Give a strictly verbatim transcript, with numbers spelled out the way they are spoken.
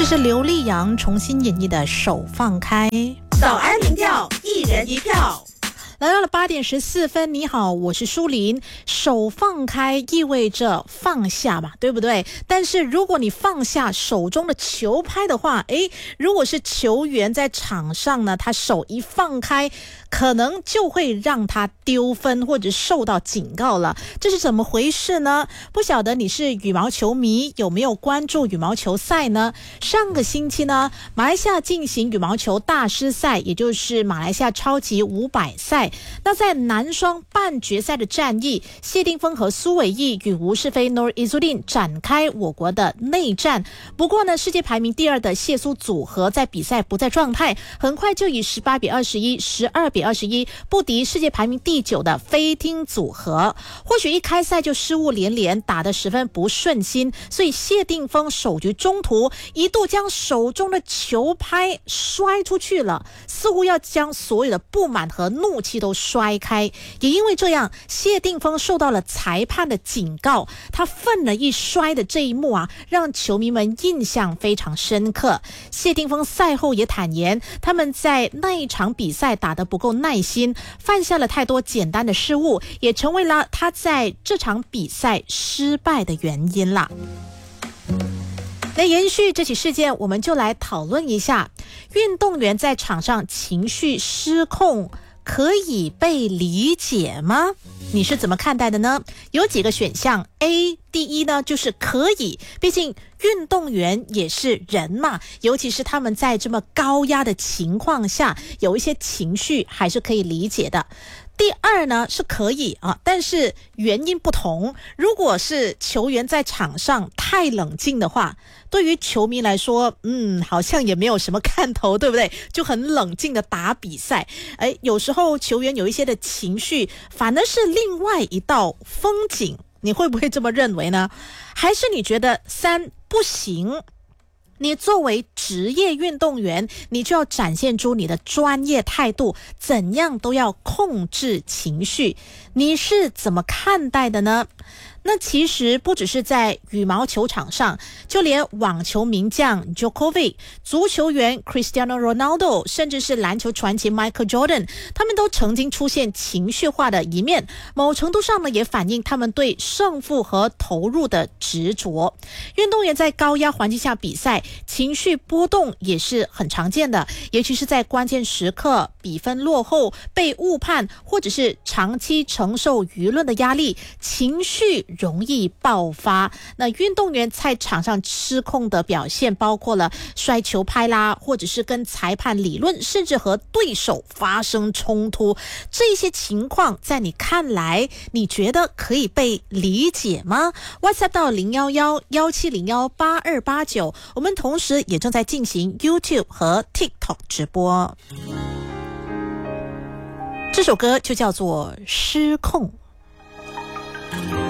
这是刘力扬重新演绎的《手放开》。 早安民调，一人一票。 来到了八点十四分，你好，我是舒琳。手放开意味着放下嘛，对不对？但是如果你放下手中的球拍的话，诶，如果是球员在场上呢，他手一放开，可能就会让他丢分或者受到警告了。这是怎么回事呢？不晓得你是羽毛球迷，有没有关注羽毛球赛呢？上个星期呢，马来西亚进行羽毛球大师赛，也就是马来西亚超级五百赛。那在男双半决赛的战役，谢定峰和苏伟毅与吴世飞 Nur Izzuddin 展开我国的内战。不过呢，世界排名第二的谢苏组合在比赛不在状态，很快就以十八比二十一、十二比二十一不敌世界排名第九的菲汀组合。或许一开赛就失误连连，打得十分不顺心，所以谢定峰首局中途一度将手中的球拍摔出去了，似乎要将所有的不满和怒气都摔开。也因为这样，谢定峰受到了裁判的警告，他奋了一摔的这一幕啊，让球迷们印象非常深刻。谢定峰赛后也坦言，他们在那一场比赛打得不够耐心，犯下了太多简单的失误，也成为了他在这场比赛失败的原因啦。那延续这起事件，我们就来讨论一下，运动员在场上情绪失控可以被理解吗？你是怎么看待的呢？有几个选项。 A， 第一呢，就是可以，毕竟运动员也是人嘛，尤其是他们在这么高压的情况下，有一些情绪还是可以理解的。第二呢，是可以啊，但是原因不同。如果是球员在场上太冷静的话，对于球迷来说，嗯，好像也没有什么看头，对不对？就很冷静的打比赛。哎，有时候球员有一些的情绪，反而是另外一道风景。你会不会这么认为呢？还是你觉得三不行？你作为职业运动员，你就要展现出你的专业态度，怎样都要控制情绪。你是怎么看待的呢？那其实不只是在羽毛球场上，就连网球名将 Djokovic、 足球员 Cristiano Ronaldo， 甚至是篮球传奇 Michael Jordan， 他们都曾经出现情绪化的一面，某程度上呢，也反映他们对胜负和投入的执着。运动员在高压环境下比赛，情绪波动也是很常见的，尤其是在关键时刻，比分落后、被误判，或者是长期承受舆论的压力，情绪容易爆发。那运动员在场上失控的表现包括了摔球拍啦，或者是跟裁判理论，甚至和对手发生冲突。这些情况在你看来，你觉得可以被理解吗？ WhatsApp 到零一一一七零一八二八九，我们同时也正在进行 YouTube 和 TikTok 直播。这首歌就叫做《失控》。